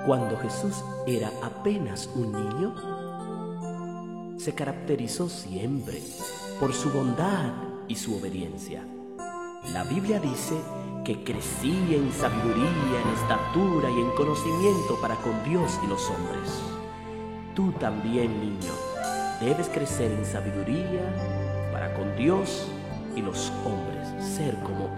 Cuando Jesús era apenas un niño, se caracterizó siempre por su bondad y su obediencia. La Biblia dice que crecía en sabiduría, en estatura y en conocimiento para con Dios y los hombres. Tú también, niño, debes crecer en sabiduría para con Dios y los hombres, ser como